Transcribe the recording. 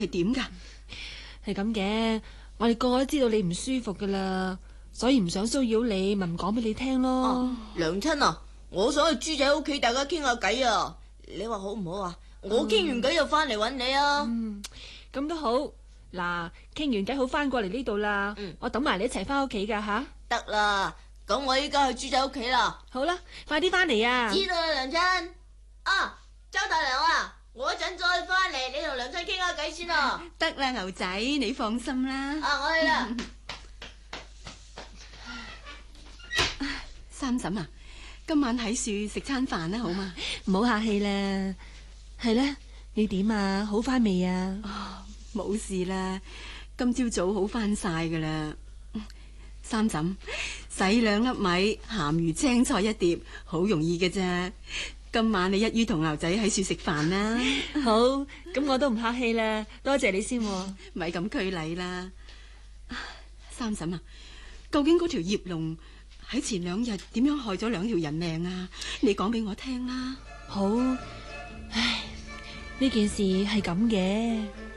係點噶？ 係咁嘅，我哋個個都知道你唔舒服噶啦，所以唔想騷擾你，咪唔講俾你聽咯。 娘親啊，我想去豬仔屋企大家傾下偈啊，你話好唔好啊？我傾完偈就翻嚟揾你啊。 咁都好，嗱，傾完偈好翻過嚟呢度啦。我等埋你一齊翻屋企噶吓。 得啦，咁我依家去豬仔屋企啦。 好啦，快啲翻嚟啊！ 知道啦，娘親。啊，周大娘啊，我一陣再翻嚟，你同娘親傾下偈先啊。 得啦，牛仔，你放心啦。 啊，我去啦。 三嬸啊，今晚喺樹食餐飯啦，好嘛？ 唔好客氣啦。係咧，你點啊？好翻未啊？ 冇事啦，今朝早好翻晒噶啦。三嬸，洗2粒米，鹹魚青菜一碟，好容易嘅啫。今晚你一於同牛仔喺樹食飯啦。 好，咁我都唔客氣啦，多謝你先。 咪咁拘禮啦。三嬸啊，究竟嗰條葉龍喺前2日點樣害咗2條人命啊？你講俾我聽啦。 好，唉，呢件事係咁嘅。